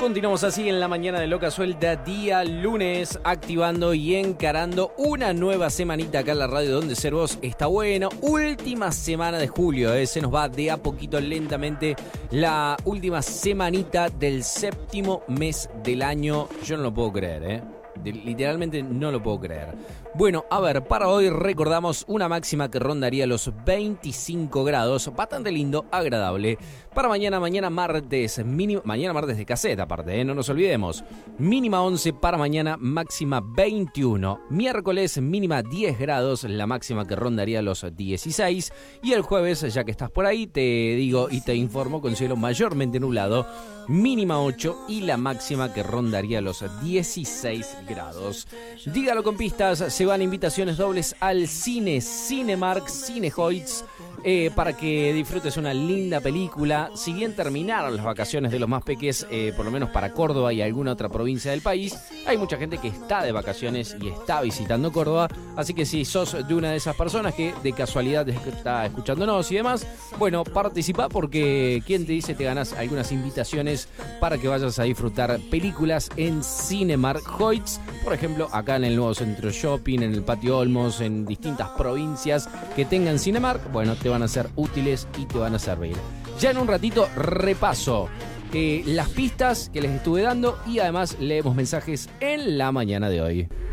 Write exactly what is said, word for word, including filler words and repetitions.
Continuamos así en la mañana de Loca Suelta, día lunes, activando y encarando una nueva semanita acá en la radio donde ser vos está bueno. Última semana de julio, eh, se nos va de a poquito lentamente la última semanita del séptimo mes del año. Yo no lo puedo creer, eh. De, literalmente no lo puedo creer. Bueno, a ver, para hoy recordamos una máxima que rondaría los veinticinco grados, bastante lindo, agradable. Para mañana, mañana martes, mínimo, mañana martes de cassette aparte, ¿eh? No nos olvidemos. Mínima once para mañana, máxima veintiuno. Miércoles, mínima diez grados, la máxima que rondaría los dieciséis. Y el jueves, ya que estás por ahí, te digo y te informo con cielo mayormente nublado, mínima ocho y la máxima que rondaría los dieciséis grados. Dígalo con pistas, se van invitaciones dobles al cine, Cinemark, Cinehoids, eh, para que disfrutes una linda película. Si bien terminaron las vacaciones de los más peques, eh, por lo menos para Córdoba y alguna otra provincia del país, hay mucha gente que está de vacaciones y está visitando Córdoba, así que si sos de una de esas personas que de casualidad está escuchándonos y demás, bueno, participa porque ¿quién te dice te ganas algunas invitaciones para que vayas a disfrutar películas en Cinemark Hoyts, por ejemplo, acá en el nuevo centro shopping, en el Patio Olmos, en distintas provincias que tengan Cinemark? Bueno, te van a ser útiles y te van a servir. Ya en un ratito repaso eh, las pistas que les estuve dando y además leemos mensajes en la mañana de hoy.